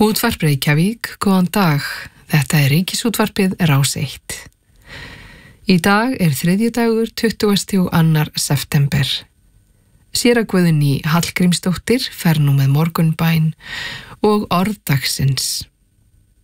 Útvarp Reykjavík, góðan dag. Þetta er Ríkisútvarpið Rás 1. Í dag er þriðjudagur 22. september. Séra Guðný Hallgrímsdóttir fer nú með morgunbæn og orð dagsins.